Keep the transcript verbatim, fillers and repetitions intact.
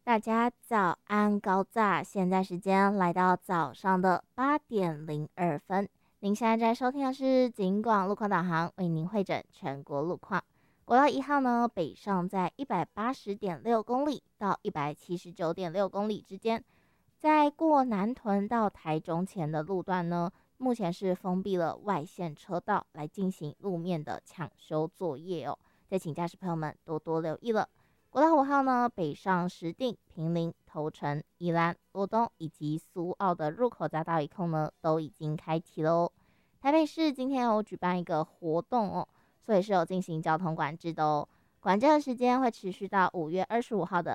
大家早安高炸，现在时间来到早上的八点零二分。您现在在收听的是警广路况导航，为您会诊全国路况。国道一号呢，北上在一百八十点六公里到一百七十九点六公里之间，在过南屯到台中前的路段呢，目前是封闭了外线车道来进行路面的抢修作业哦，再请驾驶朋友们多多留意了。国道五号呢，北上石碇、坪林、头城、宜兰、罗东以及苏澳的入口匝道一控呢，都已经开启了哦。台北市今天有举办一个活动哦，所以是有进行交通管制的哦。管制的时间会持续到五月二十五号的